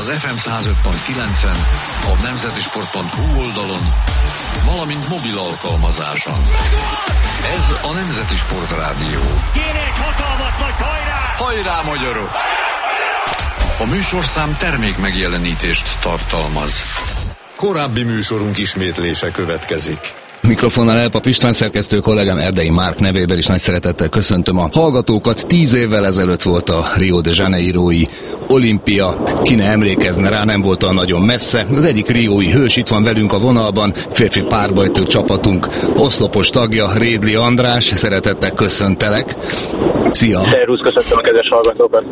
az FM 105.9-en, a nemzetisport.hu oldalon, valamint mobil alkalmazáson. Ez a Nemzeti Sport Rádió. Kéne egy hatalmas nagy hajrá! Hajrá, magyarok! A műsorszám termék megjelenítést tartalmaz. Korábbi műsorunk ismétlése következik. Mikrofonnál Elpap István, szerkesztő kollégám Erdei Márk nevében is nagy szeretettel köszöntöm a hallgatókat. 10 évvel ezelőtt volt a Rio de Janeirói olimpia, ki ne emlékezne rá, nem volt olyan nagyon messze. Az egyik riói hős itt van velünk a vonalban, férfi párbajtő csapatunk oszlopos tagja, Rédli András, szeretettel köszöntelek. Szia! Szervusz, köszöntöm a kedves hallgatókat!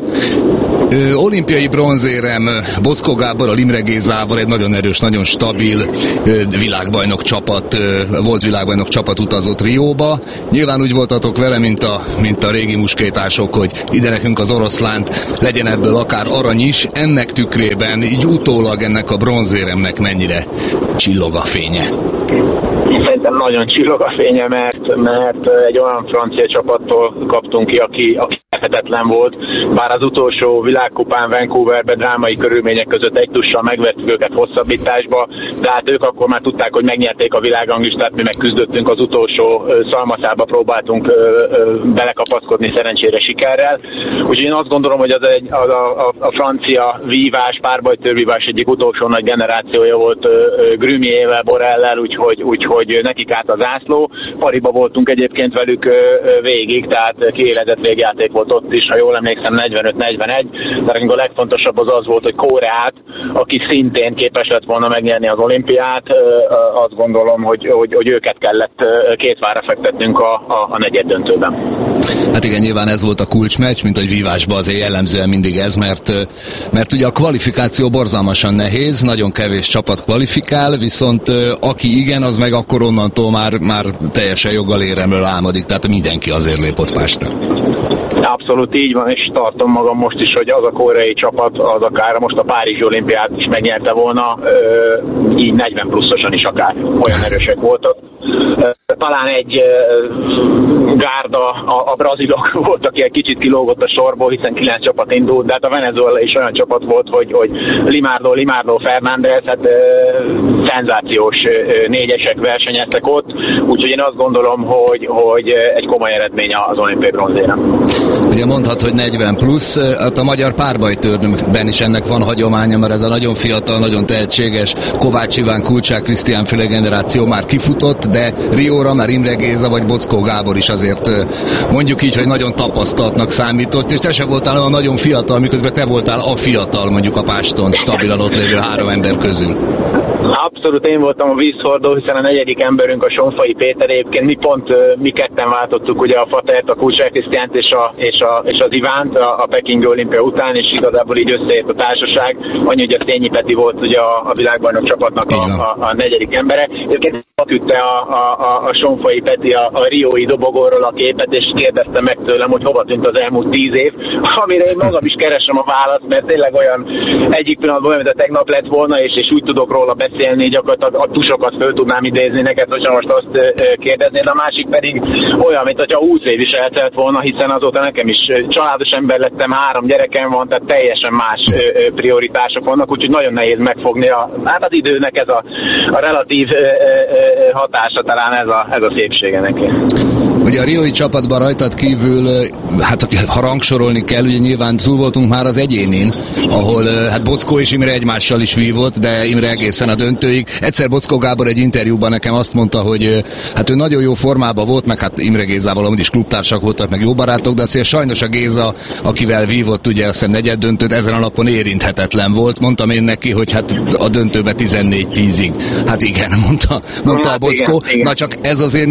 Olimpiai bronzérem Boczkó Gáborral, Imre Gézával, egy nagyon erős, nagyon stabil világbajnok csapat, volt világbajnok csapat utazott Rióba. Nyilván úgy voltatok vele, mint a régi muskétások, hogy ide nekünk az oroszlánt, legyen ebből akár arany is. Ennek tükrében, így utólag ennek a bronzéremnek mennyire csillog a fénye? Szerintem nagyon csillog a fénye, mert egy olyan francia csapattól kaptunk ki, aki lehetetlen volt. Bár az utolsó világkupán Vancouverben drámai körülmények között egy tussal megvertük őket hosszabbításba, de hát ők akkor már tudták, hogy megnyerték a világranglistát, mi meg küzdöttünk az utolsó szalmaszába, próbáltunk belekapaszkodni szerencsére sikerrel. Úgyhogy én azt gondolom, hogy a francia vívás, párbajtőrvívás egyik utolsó nagy generációja volt Grumiével, Borrellel, úgyhogy nekik állt az zászló. Pariba voltunk egyébként velük végig, tehát kiéledett végjáték volt ott is, ha jól emlékszem 45-41, de a legfontosabb az volt, hogy Koreát, aki szintén képes lett volna megnyerni az olimpiát, azt gondolom, hogy őket kellett két várra fektetnünk a negyeddöntőben. Hát igen, nyilván ez volt a kulcsmeccs, mint hogy vívásban azért jellemzően mindig ez, mert ugye a kvalifikáció borzalmasan nehéz, nagyon kevés csapat kvalifikál, viszont aki igen, az meg akkor onnantól már teljesen joggal éremről álmodik, tehát mindenki azért lép ott Pástra. Abszolút így van, és tartom magam most is, hogy az a koreai csapat, az akár most a Párizsi olimpiát is megnyerte volna, így 40 pluszosan is akár, olyan erősek voltak. Talán egy gárda, a brazilok volt, aki egy kicsit kilógott a sorból, hiszen 9 csapat indult, de hát a Venezuela is olyan csapat volt, hogy Limardo, Fernández, hát szenzációs négyesek versenyeztek ott, úgyhogy én azt gondolom, hogy egy komoly eredmény az olimpiai bronzérem. Ugye mondhat, hogy 40 plusz, hát a magyar párbajtőrben is ennek van hagyománya, mert ez a nagyon fiatal, nagyon tehetséges Kovács Iván, Kulcsák Krisztián féle generáció már kifutott, de Rióra már Imre Géza vagy Boczkó Gábor is azért mondjuk így, hogy nagyon tapasztaltnak számított, és te se voltál olyan nagyon fiatal, miközben te voltál a fiatal mondjuk a Páston stabilan ott lévő 3 ember közül. Abszolút én voltam a vízhordó, hiszen a negyedik emberünk a Sonfai Péter, egyébként mi ketten váltottuk ugye a Fatert, a Kulcsák Krisztiánt és az Ivánt a Pekingi olimpia után, és igazából így összeért a társaság. Annyi, hogy a Szényi Peti volt ugye a világbajnok csapatnak a negyedik embere. Egyébként küldte a Sonfai Peti a riói dobogóról a képet, és kérdezte meg tőlem, hogy hova tűnt az elmúlt 10 év, amire én magam is keresem a választ, mert tényleg olyan egyik pillanatban olyan, mint a tegnap lett volna, és úgy tudok róla beszélni, gyakorlatilag a tusokat föl tudnám idézni neked, hogyha most azt kérdeznéd, a másik pedig olyan, mint hogyha 20 év is eltelt volna, hiszen azóta nekem is családos ember lettem, 3 gyerekem van, tehát teljesen más prioritások vannak, úgyhogy nagyon nehéz megfogni az időnek ez a relatív hatása, talán ez a szépsége neki. Ugye a riói csapatban rajtad kívül, hát ha rangsorolni kell, ugye nyilván túl voltunk már az egyénén, ahol hát Boczkó és Imre egymással is vívott, de Imre egészen a döntőig. Egyszer Boczkó Gábor egy interjúban nekem azt mondta, hogy hát ő nagyon jó formában volt, meg hát Imre Gézával amúgy is klubtársak voltak, meg jó barátok, de azért sajnos a Géza, akivel vívott ugye azt hiszem negyed döntőt, ezen a napon érinthetetlen volt. Mondtam én neki, hogy hát a döntőbe 14-10-ig. Hát igen, mondta a Boczkó. Na csak ez azért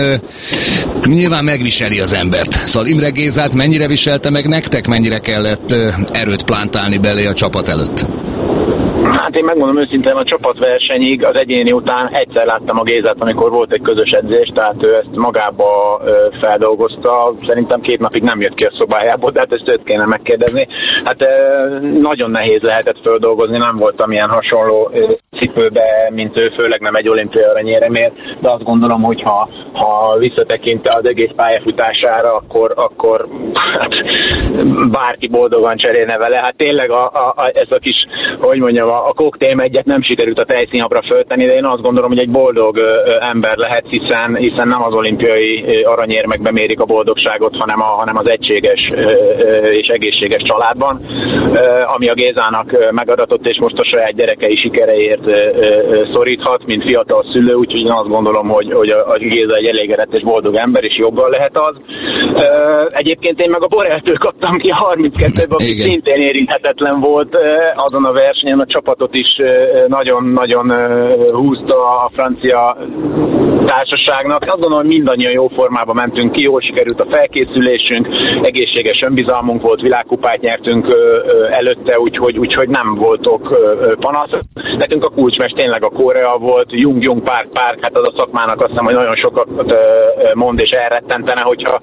nyilván megviseli az embert. Szóval Imre Gézát mennyire viselte meg nektek, mennyire kellett erőt plántálni belé a csapat előtt? Hát én megmondom őszintén, a csapatversenyig az egyéni után egyszer láttam a Gézát, amikor volt egy közös edzés, tehát ő ezt magába feldolgozta. Szerintem 2 napig nem jött ki a szobájából, de hát ezt őt kéne megkérdezni. Hát nagyon nehéz lehetett feldolgozni, nem voltam ilyen hasonló cipőbe, mint ő, főleg nem egy olimpiai aranyéremért, de azt gondolom, hogy ha visszatekint az egész pályafutására, akkor hát, bárki boldogan cserélne vele. Hát tényleg ez a kis, hogy mondjam, a koktélmegyet nem sikerült a tejszínhapra föltenni, de én azt gondolom, hogy egy boldog ember lehet, hiszen nem az olimpiai aranyérmekben mérik a boldogságot, hanem az egységes és egészséges családban, ami a Gézának megadatott, és most a saját gyerekei sikereért szoríthat, mint fiatal szülő, úgyhogy én azt gondolom, hogy a Géza egy elégedett és boldog ember, és joggal lehet az. Egyébként én meg a Borrelltől kaptam ki a 32-ben, aki szintén érinthetetlen volt azon a versenyen, a csapatot is nagyon-nagyon húzta a francia társaságnak. Azt gondolom, hogy mindannyian jó formában mentünk ki, jól sikerült a felkészülésünk, egészséges önbizalmunk volt, világkupát nyertünk előtte, úgyhogy nem voltok panaszok. Nekünk a kulcsmest tényleg a Korea volt, Jung Park, hát az a szakmának azt hiszem, hogy nagyon sokat mond és elrettentene, hogyha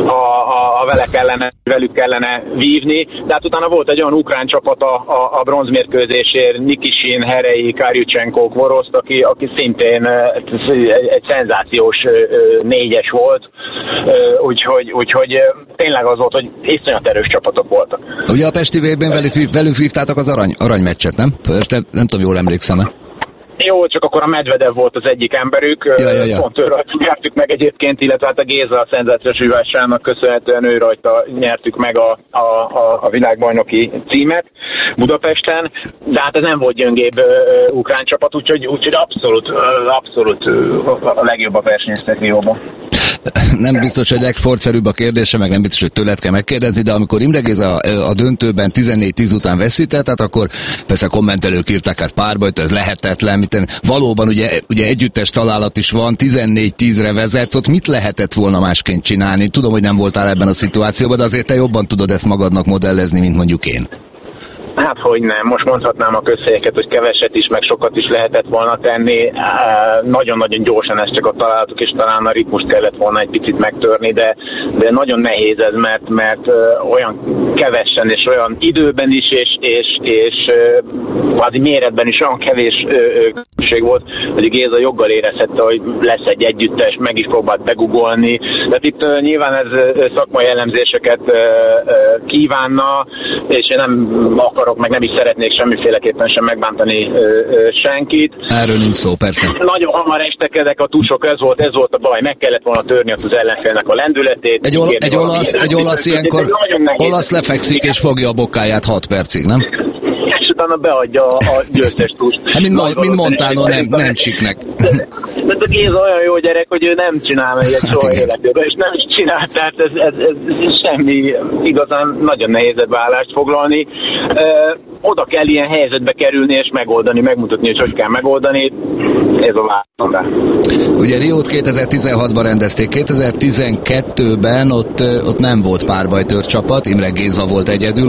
velük kellene vívni. De hát utána volt egy olyan ukrán csapat a bronzmérkőzésért, Nikisin, Herei, Karjucsenko, Kvoroszt, aki szintén egy szenzációs 4-es volt, úgyhogy tényleg az volt, hogy iszonyat erős csapatok voltak. Ugye a Pesti VB-ben velük vívtátok az aranymeccset, nem? Nem tudom, jól emlékszem-e. Jó, csak akkor a Medvedev volt az egyik emberük, Ja. Pont őről nyertük meg egyébként, illetve hát a Géza a szenzációs hívásának köszönhetően ő rajta nyertük meg a világbajnoki címet Budapesten, de hát ez nem volt gyöngébb ukrán csapat, úgyhogy abszolút a legjobb a versenyztek Rióban. Nem biztos, hogy legforszerűbb a kérdése, meg nem biztos, hogy tőled kell megkérdezni, de amikor Imre Géza a döntőben 14-10 után veszített, hát akkor persze kommentelők írták, hát párbajt, ez lehetetlen, valóban ugye együttes találat is van, 14-10-re vezetsz, ott mit lehetett volna másként csinálni? Tudom, hogy nem voltál ebben a szituációban, de azért te jobban tudod ezt magadnak modellezni, mint mondjuk én. Hát hogy nem, most mondhatnám a közhelyeket, hogy keveset is, meg sokat is lehetett volna tenni. Nagyon-nagyon gyorsan ez csak a találatok, és talán a ritmust kellett volna egy picit megtörni, de nagyon nehéz ez, mert olyan kevesen és olyan időben is, és kvázi méretben is olyan kevés különbség volt, hogy a Géza joggal érezhette, hogy lesz egy együttes, meg is próbált begugolni. De itt nyilván ez szakmai elemzéseket kívánna, és én nem akarok, meg nem is szeretnék semmiféleképpen sem megbántani senkit. Erről nincs szó, persze. Nagyon hamar estek ezek a tusok, ez volt a baj, meg kellett volna törni az ellenfélnek a lendületét. Egy olasz ilyenkor lefekszik és fogja a bokáját 6 percig, nem? És utána beadja a győztes tust. Hát mint Montano, nem csiknek. De a Géza olyan jó gyerek, hogy ő nem csinál meg egy soha életében, és nem is csinál, tehát ez semmi igazán nagyon nehéz ebbe állást foglalni. Oda kell ilyen helyzetbe kerülni és megoldani, megmutatni, hogy kell megoldani. Ez a választás. Ugye Riót 2016-ban rendezték, 2012-ben ott nem volt párbajtőr csapat, Imre Géza volt egyedül,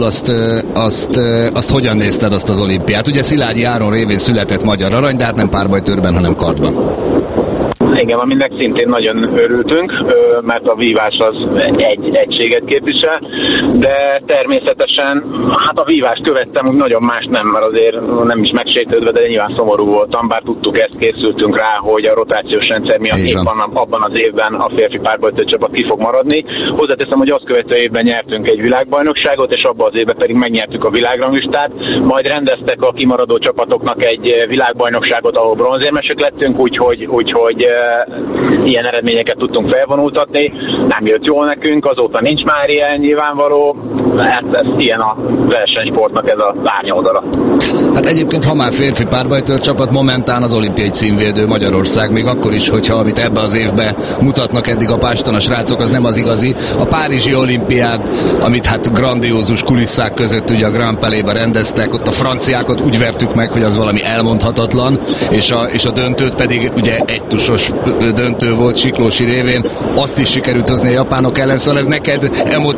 azt hogyan nézted azt az olimpiát? Ugye Szilágyi Áron révén született magyar arany, de hát nem párbajtőrben, hanem kardban. Igen, aminek szintén nagyon örültünk, mert a vívás az egy egységet képvisel, de természetesen hát a vívást követtem, úgy nagyon más nem, mert azért nem is megsértődve, de nyilván szomorú voltam, bár tudtuk ezt, készültünk rá, hogy a rotációs rendszer miatt éppen abban az évben a férfi párbajtőr csapat ki fog maradni. Hozzáteszem, hogy azt követő évben nyertünk egy világbajnokságot, és abban az évben pedig megnyertük a világranglistát, majd rendeztek a kimaradó csapatoknak egy világbajnokságot, ahol bronzérmesek lettünk, úgyhogy ilyen eredményeket tudtunk felvonultatni. Nem jött jól nekünk, azóta nincs már ilyen nyilvánvaló. Ez ilyen a versenysportnak ez a lányoldala. Hát egyébként, ha már férfi párbajtőr csapat, momentán az olimpiai címvédő Magyarország, még akkor is, hogyha amit ebbe az évben mutatnak eddig a páston a srácok, az nem az igazi. A párizsi olimpiát, amit hát grandiózus kulisszák között ugye a Grand Palais-ba rendeztek, ott a franciákat úgy vertük meg, hogy az valami elmondhatatlan, és a döntőt pedig ugye egytusos döntő volt Siklósi révén, azt is sikerült hozni a japánok ellen, szóval ez neked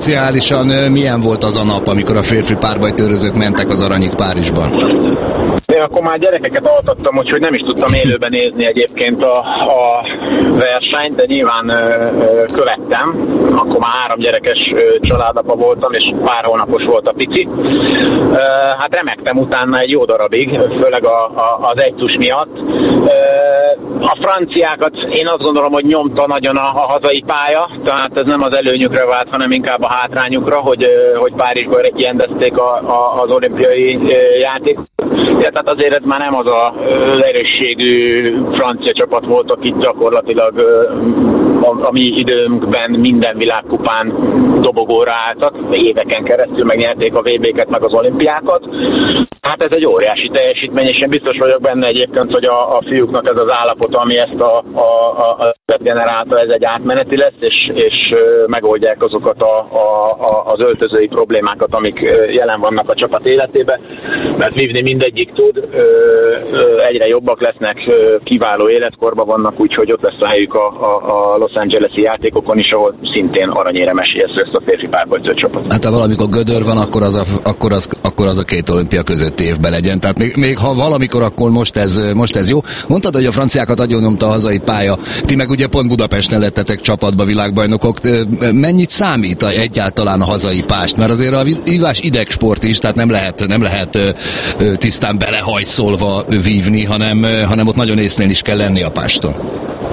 emocionálisan milyen volt az a nap, amikor a férfi párbajtőrözők mentek az aranyig Párizsban? akkor már gyerekeket altattam, úgyhogy nem is tudtam élőben nézni egyébként a versenyt, de nyilván követtem. Akkor már 3 gyerekes családapa voltam, és pár hónapos volt a pici. Hát remektem utána egy jó darabig, főleg az egytus miatt. A franciákat én azt gondolom, hogy nyomta nagyon a hazai pálya, tehát ez nem az előnyükre vált, hanem inkább a hátrányukra, hogy Párizsban rendezték az olimpiai játékot. Ja, tehát azért ez már nem az az erősségű francia csapat volt, akik gyakorlatilag a mi időnkben minden világkupán dobogóra álltak, éveken keresztül megnyerték a VB-ket, meg az olimpiákat. Hát ez egy óriási teljesítmény, és én biztos vagyok benne egyébként, hogy a fiúknak ez az állapot, ami ezt a generálta, ez egy átmeneti lesz, és megoldják azokat az öltözői problémákat, amik jelen vannak a csapat életében, mert vívni mindegyik tud, egyre jobbak lesznek, kiváló életkorban vannak, úgyhogy ott lesz a helyük a Los Angeles-i játékokon is, ahol szintén aranyére esélyes lesz a férfi párbajtozó csapat. Hát ha valamikor gödör van, akkor az a 2 olimpia közötti évben legyen. Tehát még ha valamikor, akkor most ez jó. Mondtad, hogy a franciákat agyonnyomta a hazai pálya. Ti meg ugye pont Budapesten lettetek csapatba világbajnokok. Mennyit számít egyáltalán a hazai pást? Mert azért a vívás idegsport is, tehát nem lehet tisztán belehajszolva vívni, hanem ott nagyon észnél is kell lenni a páston.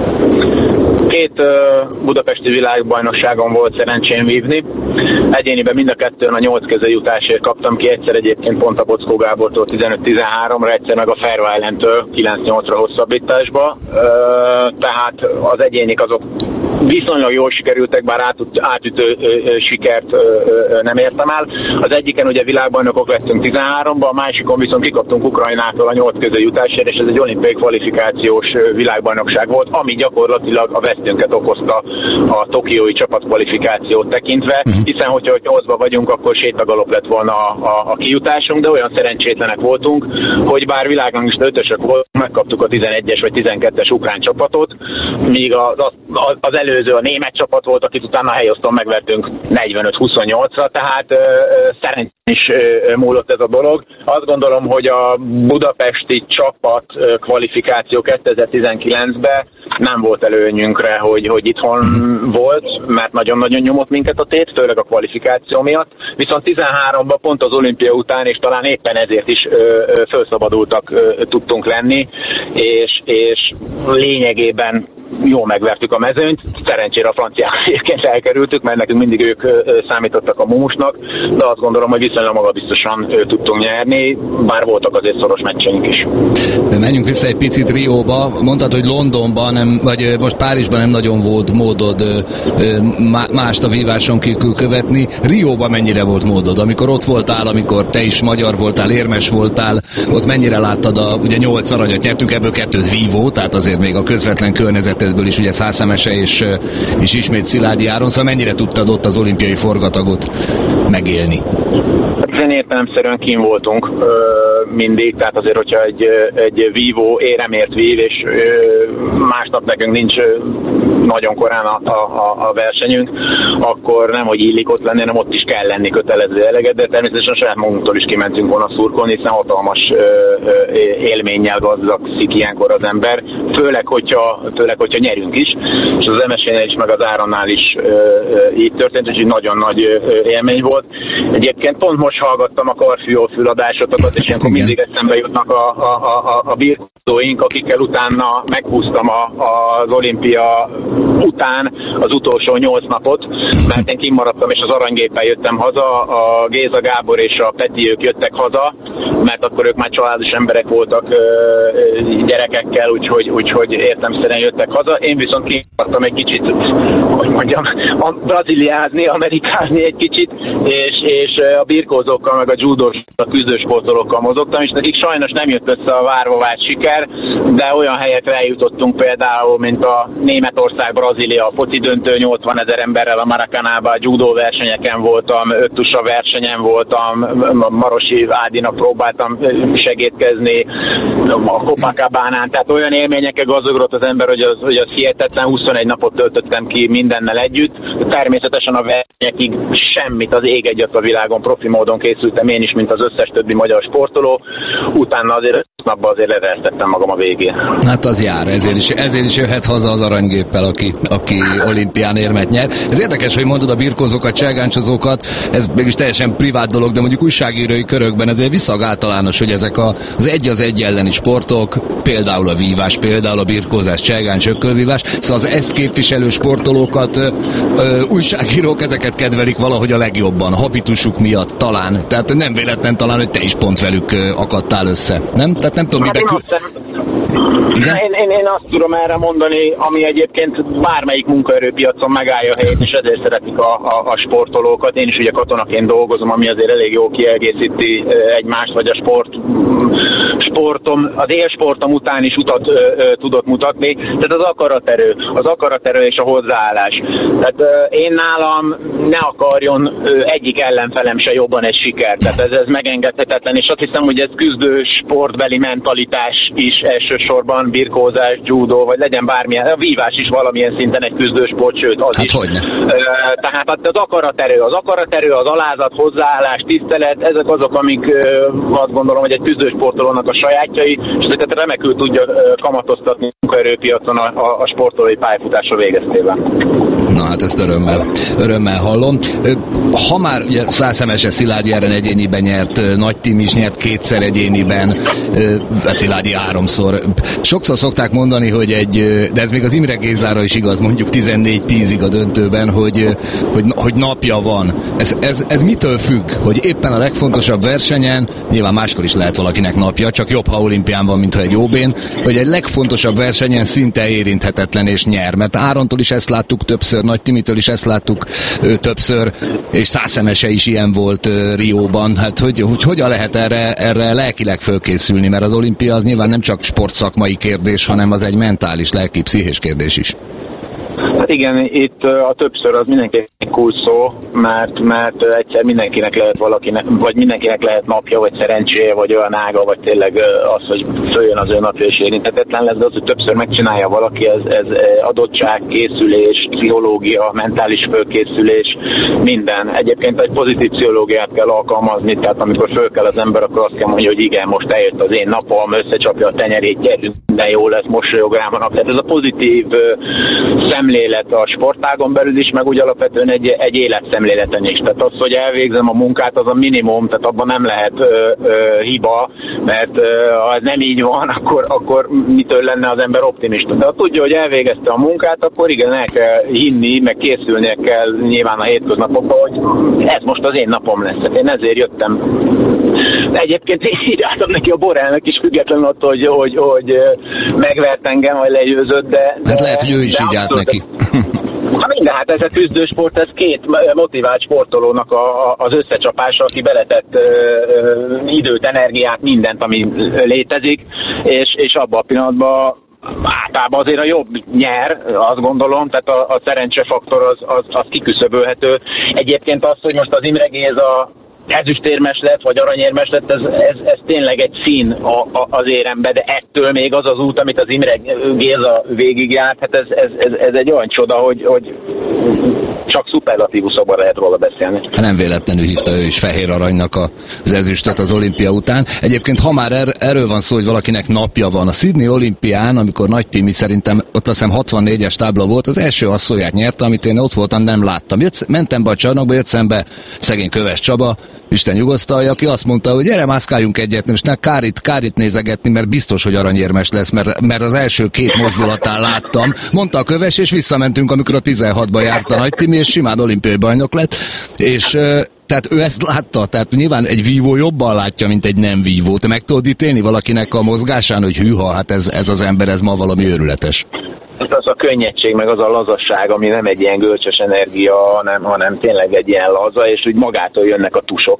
2 budapesti világbajnokságon volt szerencsém vívni. Egyéniben mind a 2-n a 8 közé jutásért kaptam ki, egyszer egyébként pont a Bockó Gábortól 15-13-ra, egyszer meg a Fair Islandtől 9-8-ra hosszabbításba. Tehát az egyénik azok viszonylag jól sikerültek, bár átütő sikert nem értem el. Az egyiken ugye világbajnokok lettünk 13-ban, a másikon viszont kikaptunk Ukrajnától a 8 közé jutásért, és ez egy olimpiai kvalifikációs világbajnokság volt, ami gyakorlatilag a vesztünket okozta a tokiói csapatkvalifikációt tekintve, hiszen hogyha 8-ban vagyunk, akkor sétagalop lett volna a kijutásunk, de olyan szerencsétlenek voltunk, hogy bár világranglista 5-ösök volt, megkaptuk a 11-es vagy 12-es ukrán csapatot, míg az előző a német csapat volt, akit utána a helyoszton megvertünk 45-28-ra, tehát szerencsén is múlott ez a dolog. Azt gondolom, hogy a budapesti csapat kvalifikáció 2019-ben nem volt előnyünkre, hogy itthon volt, mert nagyon-nagyon nyomott minket a tét, főleg a kvalifikáció miatt. Viszont 13-ban pont az olimpia után, és talán éppen ezért is felszabadultak tudtunk lenni, és lényegében jól megvertük a mezőnyt, szerencsére a franciák egyébként elkerültük, mert nekünk mindig ők számítottak a mumusnak, de azt gondolom, hogy viszonylag magabiztosan tudtunk nyerni, bár voltak azért szoros meccseink is. Menjünk vissza egy picit Rióba. Mondtad, hogy Londonban, vagy most Párizsban nem nagyon volt módod mást a víváson kívül követni. Rióban mennyire volt módod? Amikor ott voltál, amikor te is magyar voltál, érmes voltál, ott mennyire láttad ugye 8 aranyat nyertünk, ebből 2 vívó, tehát azért még a közvetlen környezetedből is ugye Szászemese és ismét Szilágyi Áron, szóval mennyire tudtad ott az olimpiai forgatagot megélni? Ezen értelemszerűen kín voltunk mindig, tehát azért, hogyha egy vívó éremért vív, és másnap nekünk nincs nagyon korán a versenyünk, akkor nem, hogy illik ott lenni, hanem ott is kell lenni kötelező eleget, de természetesen saját magunktól is kimentünk volna szurkolni, hiszen hatalmas élménnyel gazdagszik ilyenkor az ember, főleg, hogyha nyerünk is, és az MSZ-nél is, meg az Áronnál is így történt, úgyhogy nagyon nagy élmény volt. Egyébként pont most hallgattam a Karfiol füladásotokat, és ilyenkor mindig eszembe jutnak a birkózóink, akikkel utána meghúztam az olimpia után az utolsó 8 napot, mert én kimaradtam, és az aranygéppel jöttem haza, a Géza Gábor és a Peti, ők jöttek haza, mert akkor ők már családos emberek voltak gyerekekkel, úgyhogy értelemszerűen jöttek haza. Én viszont kimaradtam egy kicsit, hogy mondjam, braziliázni, amerikázni egy kicsit, és a birkózókkal, meg a judós, a küzdősportolókkal mozogtam, és nekik sajnos nem jött össze a várva várt siker, de olyan helyekre eljutottunk például, mint a Németország Brazília, a foci döntő 80 000 emberrel a Maracanában, judó versenyeken voltam, öttusa versenyen voltam, Marosi Ádinak próbáltam segítkezni, a Copacabánán, tehát olyan élményekkel gazdagodott az ember, hogy az hihetetlen. 21 napot töltöttem ki mindennel együtt. Természetesen a versenyekig semmit, az ég egyet a világon, profi módon készültem én is, mint az összes többi magyar sportoló. Utána azért napban azért levertettem magam a végén. Hát az jár, ezért is jöhet haza az aranygéppel, aki olimpián érmet nyer. Ez érdekes, hogy mondod a birkózókat, cselgáncsozókat, ez mégis teljesen privát dolog, de mondjuk újságírói körökben ezért viszonylag általános, hogy ezek az egy elleni sportok, például a vívás, például a birkózás, cselgáncs, ökölvívás, szóval az ezt képviselő sportolókat újságírók ezeket kedvelik valahogy a legjobban, habitusuk miatt talán. Tehát nem véletlen talán, hogy te is pont velük akadtál össze, nem? Tehát nem tudom, Én azt tudom erre mondani, ami egyébként bármelyik munkaerőpiacon megállja a helyét, és ezért szeretik a sportolókat. Én is ugye katonaként dolgozom, ami azért elég jó kiegészíti egymást, vagy a sportom, az élsportom után is utat tudott mutatni. Tehát az akaraterő és a hozzáállás. Tehát én nálam ne akarjon egyik ellenfelem se jobban egy siker. Tehát ez megengedhetetlen, és azt hiszem, hogy ez küzdő sportbeli mentalitás is elsősorban, birkózás, judó, vagy legyen bármilyen, a vívás is valamilyen szinten egy küzdősport, sőt az is. Tehát az akaraterő, az alázat, hozzáállás, tisztelet, ezek azok, amik azt gondolom, hogy egy küzdősportolónak a sajátjai, és ezeket remekül tudja kamatoztatni a munkaerőpiacon a sportolói pályafutása végeztében. Na hát ezt örömmel hallom. Ha már ugye Szászemese Szilágyi Eren egyéniben nyert, Nagy Tim is nyert kétszer egyéniben, Szilágyi 3-szor. Sokszor szokták mondani, de ez még az Imre Gézára is igaz, mondjuk 14-10-ig a döntőben, hogy napja van. Ez mitől függ? Hogy éppen a legfontosabb versenyen, nyilván máskor is lehet valakinek napja, csak jobb, ha olimpián van, mint ha egy OB-n, hogy egy legfontosabb versenyen szinte érinthetetlen és nyer. Mert Árontól is ezt láttuk többször, Nagy Timitől is ezt láttuk többször, és Szászemese is ilyen volt Rióban. Hát hogy hogyan lehet erre lelkileg fölkészülni, mert az olimpia az nyilván nem csak sportszakmai kérdés, hanem az egy mentális, lelki, pszichés kérdés is. Hát igen, itt a többször az mindenkinek cool szó, mert egyszer mindenkinek lehet vagy mindenkinek lehet napja, vagy szerencséje, vagy olyan ága, vagy tényleg az, hogy följön az ő napja és érinthetetlen lesz, de az, hogy többször megcsinálja valaki, ez adottság, készülés, pszichológia, mentális fölkészülés, minden. Egyébként egy pozitív pszichológiát kell alkalmazni, tehát amikor föl kell az ember, akkor azt kell mondani, hogy igen, most eljött az én napom, összecsapja a tenyerét, gyerünk, minden jó lesz, mosolyog rám a nap. Tehát ez a pozitív szemlélet a sportágon belül is, meg úgy alapvetően egy életszemléleten is. Tehát az, hogy elvégzem a munkát, az a minimum, tehát abban nem lehet hiba, mert ha ez nem így van, akkor mitől lenne az ember optimista. De ha tudja, hogy elvégezte a munkát, akkor igen, el kell hinni, meg készülnie kell nyilván a hétköznapokban, hogy ez most az én napom lesz. Én ezért jöttem. De egyébként íráltam neki a Borrellnek is, függetlenül attól, hogy megvert engem, vagy legyőzött, de... Hát lehet, hogy ő is így állt neki. Hát ez a küzdősport, ez két motivált sportolónak az összecsapása, aki beletett időt, energiát, mindent, ami létezik, és abban a pillanatban általában azért a jobb nyer, azt gondolom, tehát a szerencsefaktor az kiküszöbölhető. Egyébként az, hogy most az Imre Géza ezüstérmes lett, vagy aranyérmes lett, ez tényleg egy szín az érembe, de ettől még az az út, amit az Imre Géza végigjárt, hát ez egy olyan csoda, hogy csak szuperlatívuszokban lehet róla beszélni. Nem véletlenül hívta ő is fehér aranynak az ezüstöt az olimpia után. Egyébként, ha már erről van szó, hogy valakinek napja van, a Sydney olimpián, amikor Nagy Timi szerintem ott azt hiszem 64-es tábla volt, az első asszóját nyerte, amit én ott voltam, nem láttam. Mentem be a csarnokba, jött szembe szegény Köves Csaba, Isten nyugosztalja, aki azt mondta, hogy gyere, mászkáljunk egyet, most ne Kárit nézegetni, mert biztos, hogy aranyérmes lesz, mert az első két mozdulatán láttam. Mondta a Köves, és visszamentünk, amikor a 16-ba járt a Nagy Timi, és simán olimpiai bajnok lett, és tehát ő ezt látta, tehát nyilván egy vívó jobban látja, mint egy nem vívó. Te meg tudod ítélni valakinek a mozgásán, hogy hűha, hát ez az ember, ez ma valami őrületes. az a könnyedség, meg az a lazasság, ami nem egy ilyen gölcsös energia, hanem tényleg egy ilyen laza, és úgy magától jönnek a tusok,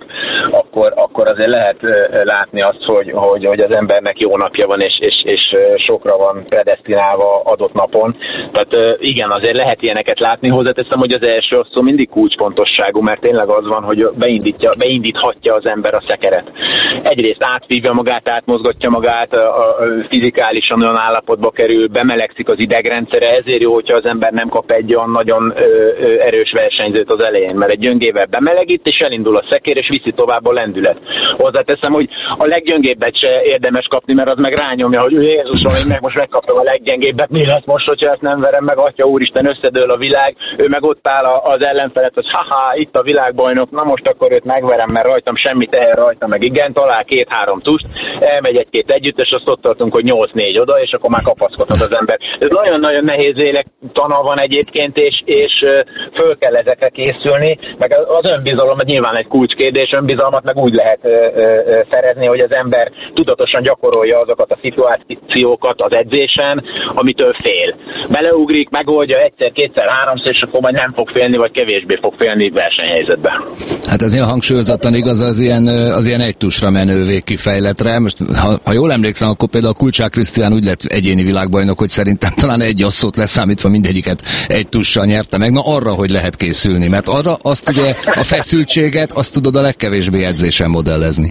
akkor azért lehet látni azt, hogy az embernek jó napja van, és sokra van predesztinálva adott napon. Tehát igen, azért lehet ilyeneket látni. Hozzáteszem, hogy az első szó mindig kulcsfontosságú, mert tényleg az van, hogy beindíthatja az ember a szekeret. Egyrészt átvívja magát, átmozgatja magát, fizikálisan olyan állapotba kerül, bemelegszik az idegrendszere, ezért jó, hogyha az ember nem kap egy olyan nagyon erős versenyzőt az elején, mert egy gyöngével bemelegít, és elindul a szekér, és viszi tovább a lendület. Hozzáteszem, hogy a leggyöngébbet se érdemes kapni, mert az meg rányomja, hogy Jézusom, én most megkaptam a leggyengébbet, mi lesz most, hogyha ezt nem verem meg, atya úristen, összedől a világ, ő meg ott áll az ellenfelet, hogy haha, itt a világbajnok, na most akkor őt megverem, mert rajtam semmi teher rajta, meg igen, talál 2-3 tust, elmegy egy-két együtt, és azt ott tartunk, hogy 8-4 oda, és akkor már kapaszkodhat az ember. Ez nagyon-nagyon nehéz lélektana van egyébként, és föl kell ezekre készülni, meg az önbizalom nyilván egy kulcskérdés, önbizalmat meg úgy lehet szerezni, hogy az ember tudatosan gyakorolja azokat a szituációkat az edzésen, amitől fél. Beleugrik, megoldja egyszer-kétszer, háromszor, és akkor majd nem fog félni, vagy kevésbé fog félni versenyhelyzetben. Hát ez ilyen hangsúlyozottan igaz az ilyen egy tusra menő végkifejletre. Most, ha jól emlékszem, akkor például Kulcsák Krisztián úgy lett egyéni világbajnok, hogy szerintem talán egy asszót leszámítva mindegyiket egy tussal nyerte meg. Na arra, hogy lehet készülni, mert arra azt ugye a feszültséget, azt tudod a legkevésbé edzésen modellezni.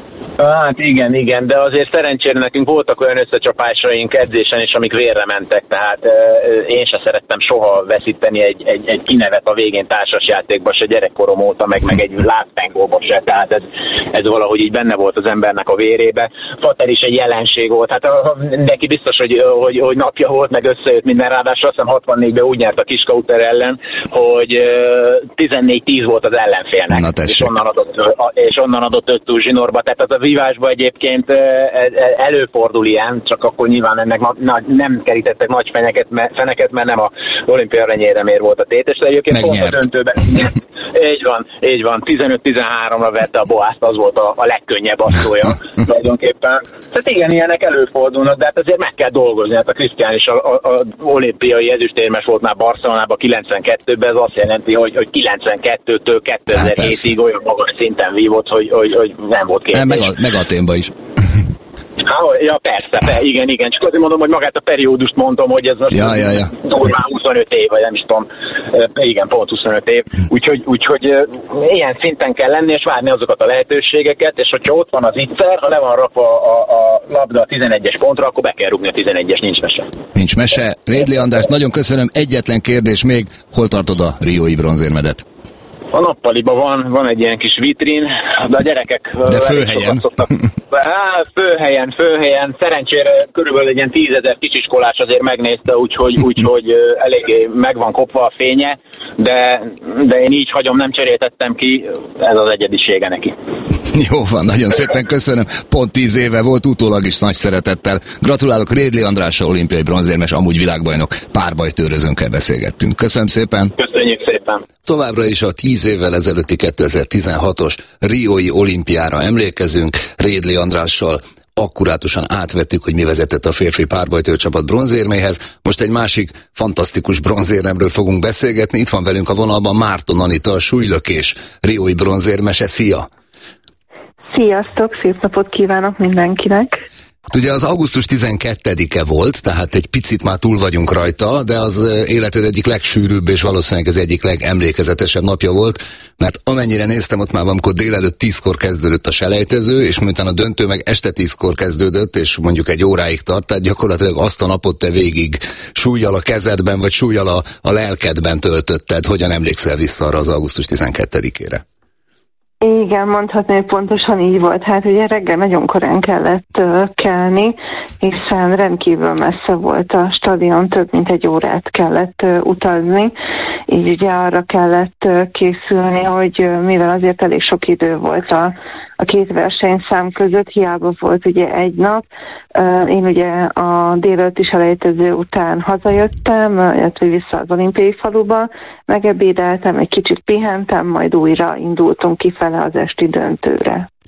Hát igen, de azért szerencsére nekünk voltak olyan összecsapásaink edzésen is, amik vérre mentek, tehát én se szerettem soha veszíteni egy kinevet a végén társasjátékba se gyerekkorom óta, meg egy lábpengóba se, tehát ez valahogy így benne volt az embernek a vérébe. Fater is egy jelenség volt, hát neki biztos, hogy napja volt, meg összejött minden, ráadásul azt hiszem 64-ben úgy nyert a Kiskauter ellen, hogy 14-10 volt az ellenfélnek, és onnan adott 5 túl zsinórba, tehát az a vívásba egyébként előfordul ilyen, csak akkor nyilván ennek nem kerítettek nagy feneket, mert nem a olimpia aranyéremért volt a tétes, de egyébként pont a döntőben. Így van, 15-13-ra vette a Boászt, az volt a legkönnyebb asszója tulajdonképpen. Tehát igen, ilyenek előfordulnak, de hát azért meg kell dolgozni. Hát a Krisztián is a olimpiai ezüstérmes volt már Barcelonában 92-ben, ez azt jelenti, hogy 92-től 2007-ig olyan magas szinten vívott, hogy nem volt kérdés. Meg Athénban is. Ja, persze, igen. Csak azért mondom, hogy magát a periódust mondom, hogy ez most durván 25 év, vagy nem is tudom. Igen, pont 25 év. Úgyhogy ilyen szinten kell lenni, és várni azokat a lehetőségeket, és hogyha ott van az ígyszer, ha le van rakva a labda a 11-es pontra, akkor be kell rúgni a 11-es, nincs mese. Nincs mese. Rédli András, nagyon köszönöm. Egyetlen kérdés még, hol tartod a riói bronzérmedet? A nappaliban van egy ilyen kis vitrin, de a gyerekek... De főhelyen. Főhelyen. Szerencsére körülbelül egy ilyen 10 000 kisiskolás azért megnézte, úgyhogy eléggé meg van kopva a fénye, de én így hagyom, nem cseréltettem ki, ez az egyedisége neki. Jó van, nagyon szépen köszönöm. Pont 10 éve volt, utólag is nagy szeretettel. Gratulálok, Rédli Andrással, olimpiai bronzérmes, amúgy világbajnok, párbajtőrözőnkkel beszélgettünk. Köszönöm szépen. Köszönjük szépen. Továbbra is a 10 évvel ezelőtti 2016-os riói olimpiára emlékezünk. Rédli Andrással akkurátusan átvettük, hogy mi vezetett a férfi párbajtőrcsapat bronzérméhez. Most egy másik fantasztikus bronzéremről fogunk beszélgetni. Itt van velünk a vonalban Márton Anita, a súlylökés riói bronzérmese. Szia! Sziasztok, szép napot kívánok mindenkinek! Ugye az augusztus 12-e volt, tehát egy picit már túl vagyunk rajta, de az életed egyik legsűrűbb és valószínűleg az egyik legemlékezetesebb napja volt, mert amennyire néztem, ott már amikor délelőtt 10-kor kezdődött a selejtező, és miután a döntő meg este 10-kor kezdődött, és mondjuk egy óráig tart, tehát gyakorlatilag azt a napot te végig súllyal a kezedben, vagy súllyal a lelkedben töltötted. Hogyan emlékszel vissza arra az augusztus 12-ére? Igen, mondhatni, hogy pontosan így volt. Hát ugye reggel nagyon korán kellett kelni, hiszen rendkívül messze volt a stadion, több mint egy órát kellett utazni, így ugye arra kellett készülni, hogy mivel azért elég sok idő volt a két versenyszám között, hiába volt ugye egy nap. Én ugye a délelőtti selejtező után hazajöttem, illetve vissza az olimpiai faluba, megebédeltem, egy kicsit pihentem, majd újra indultunk kifele az esti döntőre.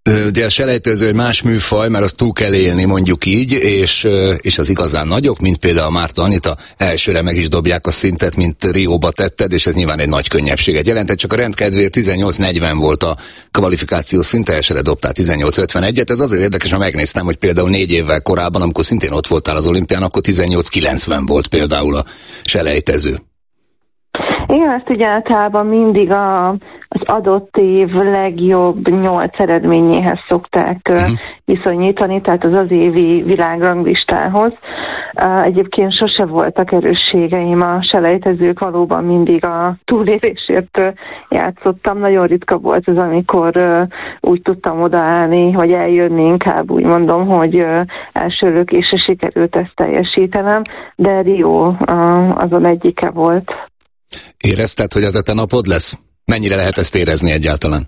Ugye a selejtező egy más műfaj, mert azt túl kell élni, mondjuk így, és az igazán nagyok, mint például a Márton Anita, elsőre meg is dobják a szintet, mint Rióba tetted, és ez nyilván egy nagy könnyebbséget jelentett, csak a rendkedvéért 18:40 volt a kvalifikáció szint, elsőre dobtál 18:51-et, ez azért érdekes, mert megnéztem, hogy például 4 évvel korábban, amikor szintén ott voltál az olimpián, akkor 18:90 volt például a selejtező. Igen, ezt ugye általában mindig az adott év legjobb 8 eredményéhez szokták viszonyítani, tehát az évi világranglistához. Egyébként sose voltak erősségeim a selejtezők, valóban mindig a túlélésért játszottam. Nagyon ritka volt az, amikor úgy tudtam odaállni, hogy eljönni, inkább úgy mondom, hogy első lökésre sikerült ezt teljesítenem, de Rio azon egyike volt. Érezted, hogy ez a te napod lesz? Mennyire lehet ezt érezni egyáltalán?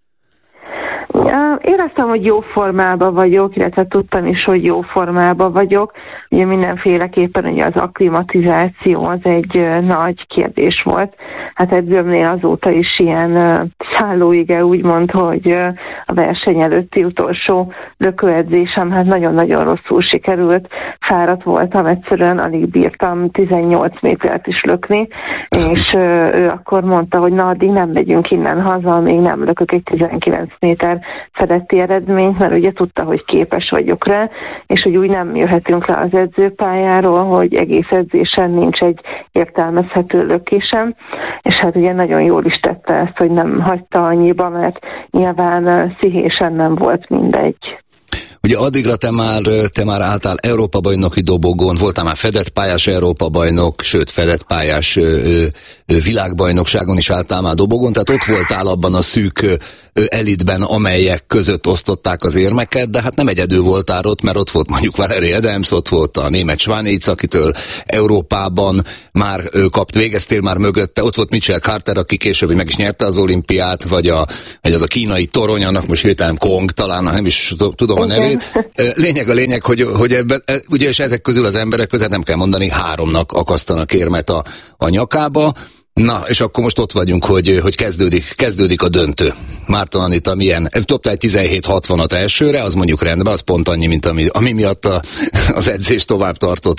Éreztem, hogy jó formában vagyok, illetve tudtam is, hogy jó formában vagyok. Ugye mindenféleképpen ugye az akklimatizáció az egy nagy kérdés volt. Hát edzőmnél azóta is ilyen szállóige úgymond, hogy a verseny előtti utolsó lökőedzésem hát nagyon-nagyon rosszul sikerült. Fáradt voltam, egyszerűen alig bírtam 18 métert is lökni, és ő akkor mondta, hogy na, addig nem megyünk innen haza, még nem lökök egy 19 méter fedetti eredményt, mert ugye tudta, hogy képes vagyok rá, és hogy úgy nem jöhetünk le az edzőpályáról, hogy egész edzésen nincs egy értelmezhető lökésem, és hát ugye nagyon jól is tette ezt, hogy nem hagyta annyiba, mert nyilván pszichésen nem volt mindegy. Ugye addigra te már álltál Európa-bajnoki dobogón, voltál már fedett pályás Európa-bajnok, sőt fedett pályás világbajnokságon is álltál már dobogón, tehát ott voltál abban a szűk elitben, amelyek között osztották az érmeket, de hát nem egyedül voltál ott, mert ott volt mondjuk Valerie Adams, ott volt a német Schwanitz, akitől Európában már végeztél már mögötte, ott volt Mitchell Carter, aki később meg is nyerte az olimpiát, vagy az a kínai torony, annak most hirtelen Kong, talán nem is tudom a nevét. Lényeg, hogy ebben, ugye és ezek közül az emberek között nem kell mondani, 3-nak akasztanak érmet a nyakába. Na, és akkor most ott vagyunk, hogy kezdődik a döntő. Márton Anita milyen? Dobta egy 17:60-at elsőre, az mondjuk rendben, az pont annyi, mint ami miatt az edzés tovább tartott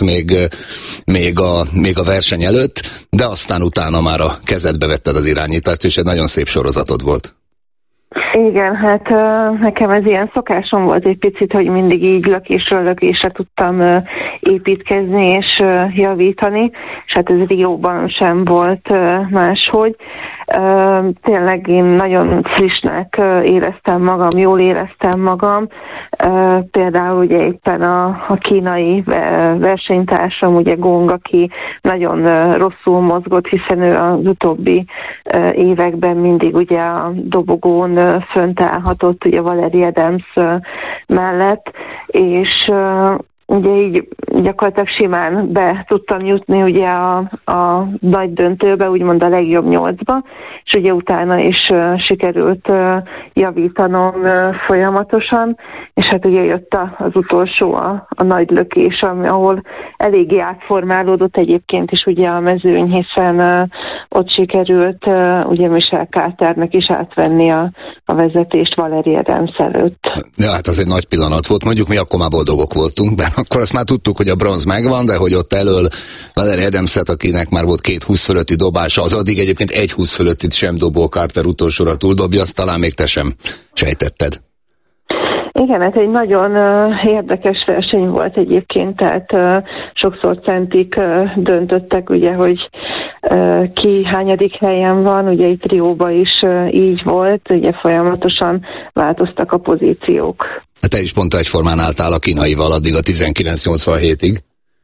még a verseny előtt, de aztán utána már a kezedbe vetted az irányítást, és egy nagyon szép sorozatod volt. Igen, hát nekem ez ilyen szokásom volt egy picit, hogy mindig így lökésről lökésre tudtam építkezni és javítani, és hát ez Rióban sem volt máshogy. Tényleg én nagyon frissnek éreztem magam, jól éreztem magam. Például ugye éppen a kínai versenytársam, ugye Gong, aki nagyon rosszul mozgott, hiszen ő az utóbbi években mindig ugye a dobogón fönt állhatott, ugye Valerie Adams mellett, és ugye így gyakorlatilag simán be tudtam jutni ugye a nagy döntőbe, úgymond a legjobb 8-ba, és ugye utána is sikerült javítanom folyamatosan, és hát ugye jött az utolsó, a nagy lökés, ahol eléggé átformálódott egyébként is ugye a mezőny, hiszen ott sikerült ugye Mitchell Carternek is átvenni a vezetést Valerie Adams előtt. Ja, hát az egy nagy pillanat volt, mondjuk mi akkor már boldogok voltunk, mert akkor azt már tudtuk, hogy a bronz megvan, de hogy ott elől Valerie Adamset, akinek már volt 2 20 fölötti dobása, az addig egyébként 1 20 fölöttit sem dobó Carter utolsóra túldobja, azt talán még te sem sejtetted. Igen, ez egy nagyon érdekes verseny volt egyébként, tehát sokszor centik döntöttek, ugye, hogy ki hányadik helyen van, ugye itt Rióban is így volt, ugye folyamatosan változtak a pozíciók. Te is pont egyformán álltál a kínaival addig a 1987-ig.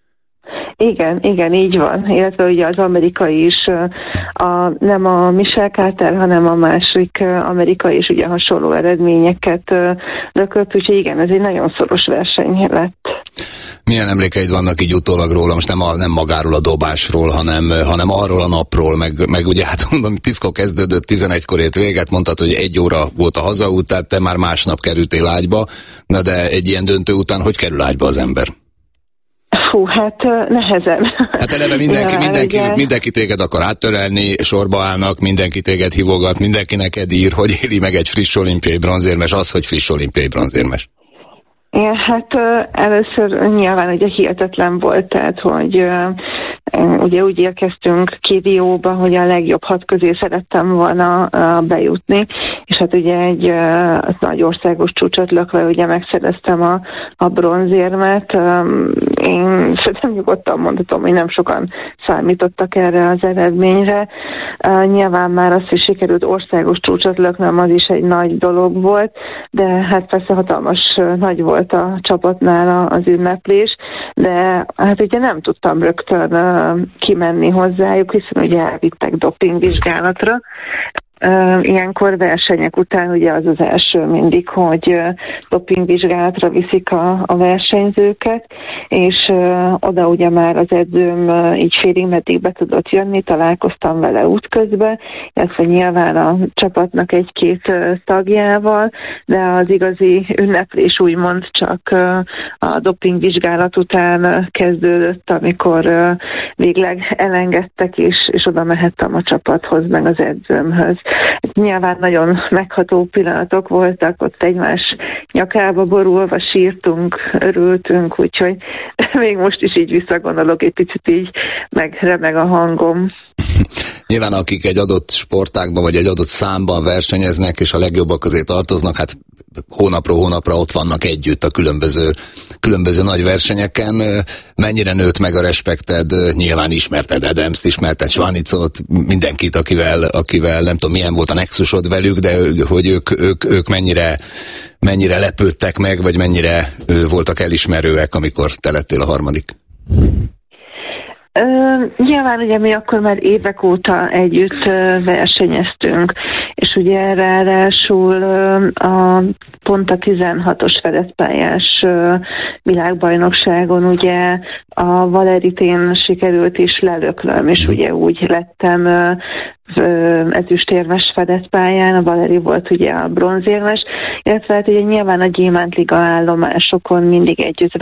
Igen, így van. Illetve ugye az amerikai is, nem a Mitchell Carter, hanem a másik amerikai is ugye hasonló eredményeket lökött, úgyhogy igen, ez egy nagyon szoros verseny lett. Milyen emlékeid vannak így utólag róla, most nem magáról a dobásról, hanem arról a napról, meg ugye hát mondom, 10-kor kezdődött, 11-kor ért véget, mondtad, hogy 1 óra volt a hazaút, tehát te már másnap kerültél ágyba, na de egy ilyen döntő után hogy kerül ágyba az ember? Hát nehezen. Hát eleve mindenki téged akar áttörelni, sorba állnak, mindenki téged hívogat, mindenki neked ír, hogy éli meg egy friss olimpiai bronzérmes, az, hogy friss olimpiai bronzérmes. Igen, hát először nyilván ugye hihetetlen volt, tehát hogy ugye úgy érkeztünk ki Rióba, hogy a legjobb 6 közé szerettem volna bejutni, és hát ugye egy nagy országos csúcsot lökve ugye megszereztem a bronzérmet. Én szerintem nyugodtan mondhatom, hogy nem sokan számítottak erre az eredményre. Nyilván már azt is sikerült országos csúcsot löknem, az is egy nagy dolog volt, de hát persze hatalmas nagy volt a csapatnál az ünneplés, de hát ugye nem tudtam rögtön kimenni hozzájuk, hiszen ugye elvittek dopingvizsgálatra. Ilyenkor versenyek után ugye az első mindig, hogy dopingvizsgálatra viszik a versenyzőket, és oda ugye már az edzőm így félig meddig be tudott jönni, találkoztam vele útközben, illetve nyilván a csapatnak 1-2 tagjával, de az igazi ünneplés úgymond csak a dopingvizsgálat után kezdődött, amikor végleg elengedtek, és oda mehettem a csapathoz, meg az edzőmhöz. Nyilván nagyon megható pillanatok voltak, ott egymás nyakába borulva sírtunk, örültünk, úgyhogy még most is így visszagondolok, egy picit így megremeg a hangom. Nyilván akik egy adott sportágban vagy egy adott számban versenyeznek, és a legjobbak közé tartoznak, hát hónapról hónapra ott vannak együtt a különböző nagy versenyeken. Mennyire nőtt meg a respekted? Nyilván ismerted Adamst, ismerted Schwanicot, mindenkit, akivel nem tudom milyen volt a nexusod velük, de hogy ők mennyire lepődtek meg, vagy mennyire voltak elismerőek, amikor te lettél a harmadik? Nyilván ugye mi akkor már évek óta együtt versenyeztünk, és ugye ráadásul pont a 16-os fedezpályás világbajnokságon ugye a Valerit én sikerült is lelöklöm, és ugye úgy lettem ezüstérmes fedezpályán, a Valeri volt ugye a bronzérmes, illetve hát ugye nyilván a Gyémántliga állomásokon mindig együtt